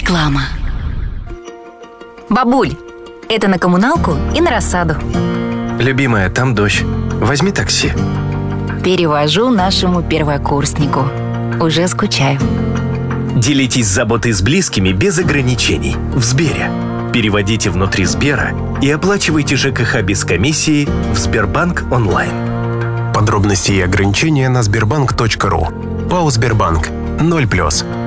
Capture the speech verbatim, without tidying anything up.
Реклама. Бабуль, это на коммуналку и на рассаду. Любимая, там дождь. Возьми такси. Перевожу нашему первокурснику. Уже скучаю. Делитесь заботой с близкими без ограничений в Сбере. Переводите внутри Сбера и оплачивайте ЖКХ без комиссии в Сбербанк онлайн. Подробности и ограничения на сбербанк точка ру. ПАО «Сбербанк». ноль плюс.